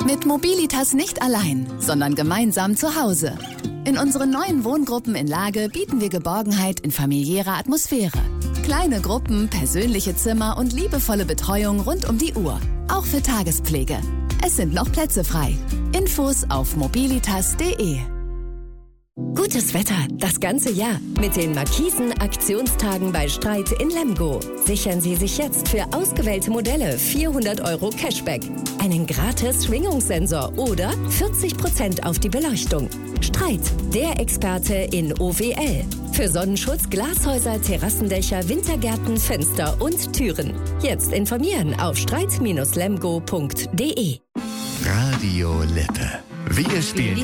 Mit Mobilitas nicht allein, sondern gemeinsam zu Hause. In unseren neuen Wohngruppen in Lage bieten wir Geborgenheit in familiärer Atmosphäre. Kleine Gruppen, persönliche Zimmer und liebevolle Betreuung rund um die Uhr. Auch für Tagespflege. Es sind noch Plätze frei. Infos auf mobilitas.de. Gutes Wetter das ganze Jahr mit den Markisen-Aktionstagen bei Streit in Lemgo. Sichern Sie sich jetzt für ausgewählte Modelle 400 € Cashback, einen gratis Schwingungssensor oder 40% auf die Beleuchtung. Streit, der Experte in OWL. Für Sonnenschutz, Glashäuser, Terrassendächer, Wintergärten, Fenster und Türen. Jetzt informieren auf streit-lemgo.de. Radio Lippe. Wir spielen